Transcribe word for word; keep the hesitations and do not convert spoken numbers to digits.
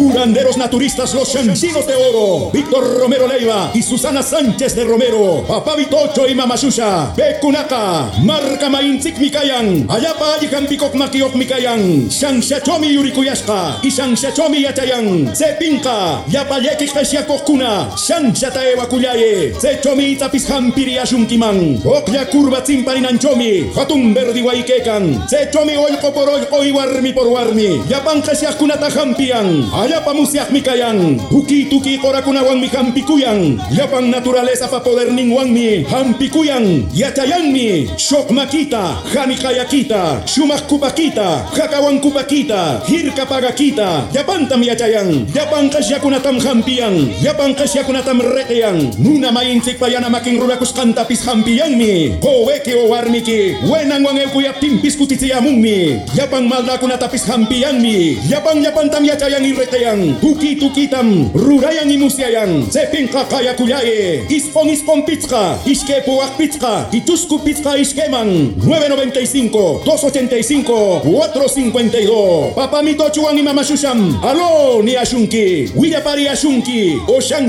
Curanderos naturistas los chanchinos de oro. Víctor Romero Leiva y Susana Sánchez de Romero. Papá Vitocho y Mama Shusha. Bekunaka. Marca Mainzik Mikayan. Ayapa Ayikan Pikok Makiok Mikayan. Shanshachomi Yurikuyashka. Y Shanshachomi Yatayan. Sepinka. Yapayeki Kashiakokuna. Shanshataewa Kuyaye. Sechomi Itapis Hampiri Ashunkiman. Okya Kurva Zimparinanchomi. Hatun Verdi Waikekan. Sechomi Oiko por Oiko y Warmi por Warmi. Yapan Kashiakunata Hampian. Ayapa Musiak Mikayan. Uki Tuki Korakunawan mi Hampikuyan. Yapan naturaleza pa poder ningwan mi. Hampikuyan. Yatayan mi. Shok Makita. Hanikayakita. Shumak Kupakita. Hakawan Kupakita. Hirka Pagakita. Yapan tam Yatayan. Yapan Kashiakunatam Hampian. Yapan Kashiakunatam Reteyan. Nuna Mainzik Payana Making Rurakus Kantapis Hampian mi. Howeki o Warmiki. Wenang Wang Elkuya Timpis Kutitiamun mi. Yapan Maldakunatapis Hampian mi. Yapan Yapan tam Yatayan Ireteyan. Tuki Tukitam. Rurayan y Musiayan. Sepinka Kaya Kuyaye. Ispon Ispon Pizka. Ishkepuak Pizka. Itusku Pizka Ishkeman. nueve noventa y cinco, dos ochenta y cinco, cuatro cincuenta y dos. Papá Mito Chuan y Mama Shusham. Aló, ni Ashunki. Willapari Ashunki. Oshan